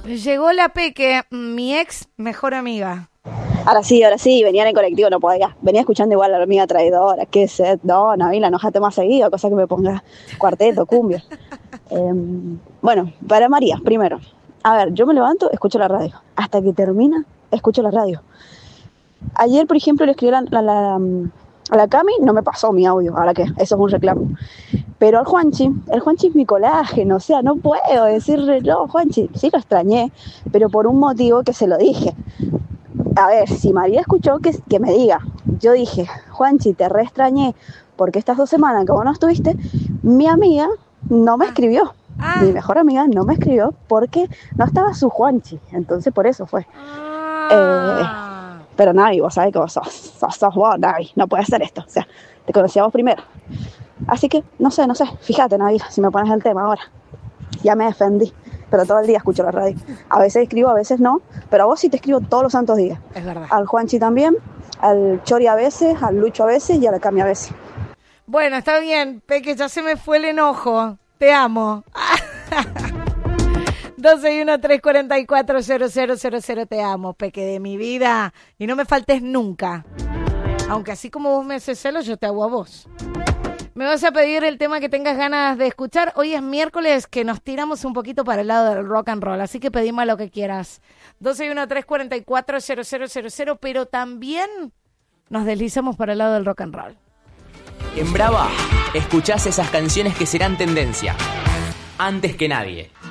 Llegó la Peque, mi ex mejor amiga. Ahora sí, venía en el colectivo, no podía. Venía escuchando igual a la amiga traidora, qué sed, no, Nabila, enojate más seguido, cosa que me ponga cuarteto, cumbia. Bueno, para María, primero. A ver, yo me levanto, escucho la radio. Hasta que termina, escucho la radio. Ayer, por ejemplo, le escribí a la Cami, no me pasó mi audio, ahora que eso es un reclamo. Pero el Juanchi es mi colágeno, o sea, no puedo decirle, no, Juanchi, sí lo extrañé, pero por un motivo que se lo dije. A ver, si María escuchó, que me diga. Yo dije, Juanchi, te re extrañé, porque estas 2 semanas que vos no estuviste, mi amiga no me escribió. Mi mejor amiga no me escribió porque no estaba su Juanchi, entonces por eso fue. Pero Navi, vos sabés que vos sos vos, Navi, no puedes hacer esto, o sea, te conocí a vos primero. Así que, no sé, fíjate, Navi, si me pones el tema ahora. Ya me defendí, pero todo el día escucho la radio. A veces escribo, a veces no, pero a vos sí te escribo todos los santos días. Es verdad. Al Juanchi también, al Chori a veces, al Lucho a veces y a la Cami a veces. Bueno, está bien, Peque, ya se me fue el enojo. Te amo. 261-344-0000, te amo, Peque de mi vida. Y no me faltes nunca. Aunque así como vos me haces celos, yo te hago a vos. Me vas a pedir el tema que tengas ganas de escuchar. Hoy es miércoles, que nos tiramos un poquito para el lado del rock and roll, así que pedimos lo que quieras. 261-344-0000, pero también nos deslizamos para el lado del rock and roll. En Brava, escuchás esas canciones que serán tendencia. Antes que nadie.